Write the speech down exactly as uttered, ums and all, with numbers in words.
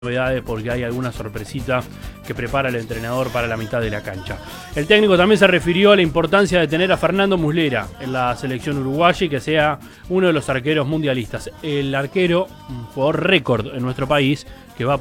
novedades porque hay alguna sorpresita que prepara el entrenador para la mitad de la cancha. El técnico también se refirió a la importancia de tener a Fernando Muslera en la selección uruguaya y que sea uno de los arqueros mundialistas. El arquero, un jugador récord en nuestro país, que va a